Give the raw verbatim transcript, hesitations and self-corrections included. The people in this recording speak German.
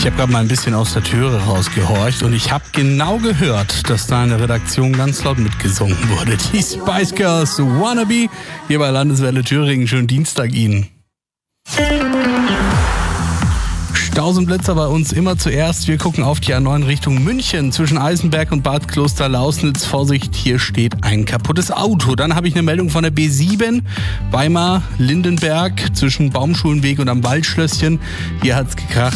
Ich habe gerade mal ein bisschen aus der Türe rausgehorcht und ich habe genau gehört, dass da in der Redaktion ganz laut mitgesungen wurde. Die Spice Girls Wannabe hier bei Landeswelle Thüringen. Schönen Dienstag Ihnen. Stausenblitzer bei uns immer zuerst. Wir gucken auf die A neun Richtung München zwischen Eisenberg und Bad Kloster-Lausnitz. Vorsicht, hier steht ein kaputtes Auto. Dann habe ich eine Meldung von der B sieben, Weimar-Lindenberg zwischen Baumschulenweg und am Waldschlösschen. Hier hat's gekracht.